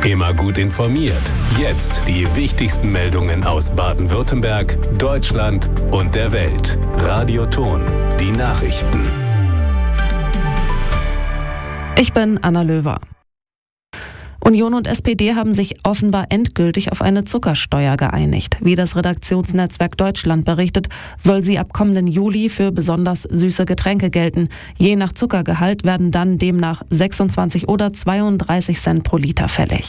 Immer gut informiert. Jetzt die wichtigsten Meldungen aus Baden-Württemberg, Deutschland und der Welt. Radio Ton, die Nachrichten. Ich bin Anna Löwer. Union und SPD haben sich offenbar endgültig auf eine Zuckersteuer geeinigt. Wie das Redaktionsnetzwerk Deutschland berichtet, soll sie ab kommenden Juli für besonders süße Getränke gelten. Je nach Zuckergehalt werden dann demnach 26 oder 32 Cent pro Liter fällig.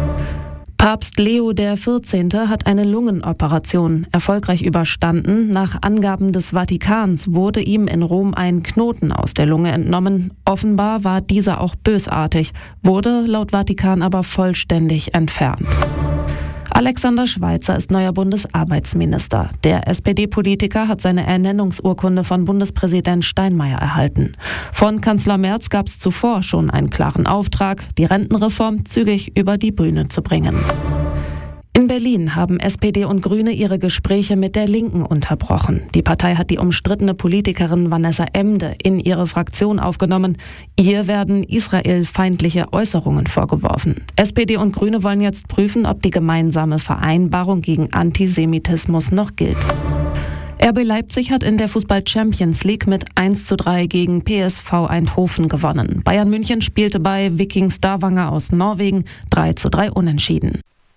Papst Leo XIV. Hat eine Lungenoperation erfolgreich überstanden. Nach Angaben des Vatikans wurde ihm in Rom ein Knoten aus der Lunge entnommen. Offenbar war dieser auch bösartig, wurde laut Vatikan aber vollständig entfernt. Alexander Schweitzer ist neuer Bundesarbeitsminister. Der SPD-Politiker hat seine Ernennungsurkunde von Bundespräsident Steinmeier erhalten. Von Kanzler Merz gab es zuvor schon einen klaren Auftrag, die Rentenreform zügig über die Bühne zu bringen. In Berlin haben SPD und Grüne ihre Gespräche mit der Linken unterbrochen. Die Partei hat die umstrittene Politikerin Vanessa Emde in ihre Fraktion aufgenommen. Ihr werden israelfeindliche Äußerungen vorgeworfen. SPD und Grüne wollen jetzt prüfen, ob die gemeinsame Vereinbarung gegen Antisemitismus noch gilt. RB Leipzig hat in der Fußball-Champions League mit 1:3 gegen PSV Eindhoven gewonnen. Bayern München spielte bei Viking Stavanger aus Norwegen 3:3 unentschieden.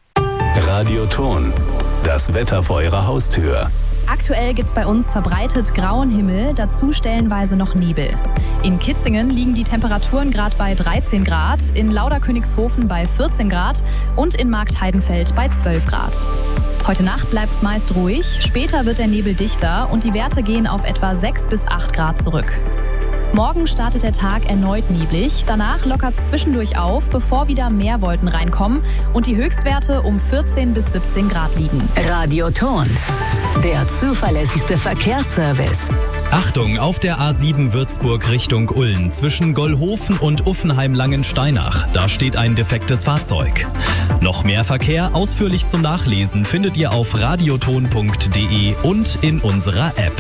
Radio Ton, das Wetter vor Ihrer Haustür. Aktuell gibt's bei uns verbreitet grauen Himmel, dazu stellenweise noch Nebel. In Kitzingen liegen die Temperaturen gerade bei 13 Grad, in Lauderkönigshofen bei 14 Grad und in Marktheidenfeld bei 12 Grad. Heute Nacht bleibt's meist ruhig, später wird der Nebel dichter und die Werte gehen auf etwa 6 bis 8 Grad zurück. Morgen startet der Tag erneut neblig, danach lockert es zwischendurch auf, bevor wieder mehr Wolken reinkommen und die Höchstwerte um 14 bis 17 Grad liegen. Radio Ton, der zuverlässigste Verkehrsservice. Achtung, auf der A7 Würzburg Richtung Ulm zwischen Gollhofen und Uffenheim-Langensteinach. Da steht ein defektes Fahrzeug. Noch mehr Verkehr ausführlich zum Nachlesen findet ihr auf radioton.de und in unserer App.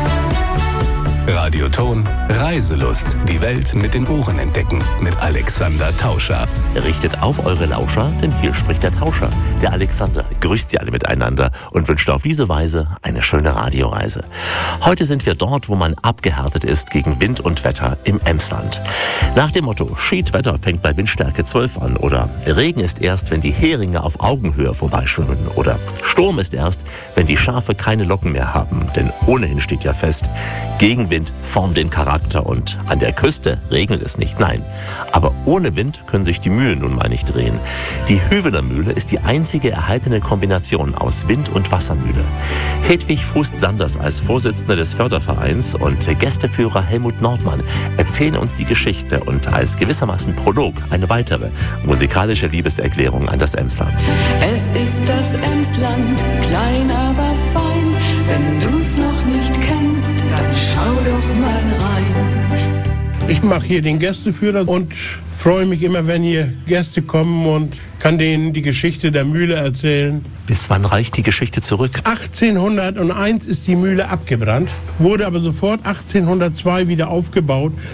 Radio Ton, Reiselust. Die Welt mit den Ohren entdecken. Mit Alexander Tauscher. Richtet auf eure Lauscher, denn hier spricht der Tauscher. Der Alexander grüßt sie alle miteinander und wünscht auf diese Weise eine schöne Radioreise. Heute sind wir dort, wo man abgehärtet ist gegen Wind und Wetter im Emsland. Nach dem Motto, Schiedwetter fängt bei Windstärke 12 an oder Regen ist erst, wenn die Heringe auf Augenhöhe vorbeischwimmen oder Sturm ist erst, wenn die Schafe keine Locken mehr haben. Denn ohnehin steht ja fest, Gegenwind formt den Charakter und an der Küste regnet es nicht, nein. Aber ohne Wind können sich die Mühlen nun mal nicht drehen. Die Hüvener Mühle ist die einzige erhaltene Kombination aus Wind- und Wassermühle. Hedwig Fußt-Sanders als Vorsitzende des Fördervereins und Gästeführer Helmut Nordmann erzählen uns die Geschichte und als gewissermaßen Prolog eine weitere musikalische Liebeserklärung an das Emsland. Es ist das Emsland, klein aber fein, wenn du's noch nicht kennst, dann schau doch mal rein. Ich mache hier den Gästeführer und freue mich immer, wenn hier Gäste kommen und kann denen die Geschichte der Mühle erzählen. Bis wann reicht die Geschichte zurück? 1801 ist die Mühle abgebrannt, wurde aber sofort 1802 wieder aufgebaut.